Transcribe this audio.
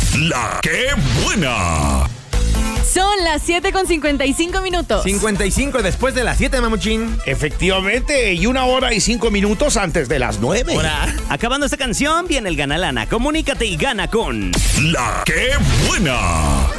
La que buena. Son las 7:55. 55 después de las 7, Mamuchín. Efectivamente, y 1 hora y 5 minutos antes de las 9. Hola. Acabando esta canción, viene el Gana Lana. Comunícate y gana con La que buena.